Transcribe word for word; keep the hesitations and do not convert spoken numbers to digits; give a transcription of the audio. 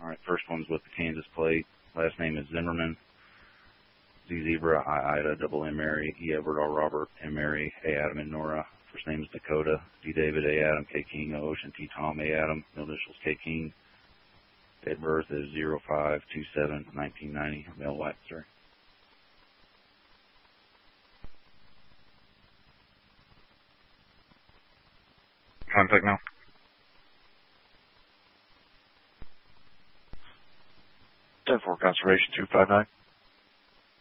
All right, first one's with the Kansas plate. Last name is Zimmerman. Z Zebra, I Ida, double M Mary, E Edward, R Robert, M Mary, A Adam, and Nora. First name is Dakota. D David, A Adam, K King, O Ocean, T Tom, A Adam. Middle initials K King. Date of birth is zero five two seven nineteen ninety. Male white, sir. Contact now. ten four Conservation two five nine.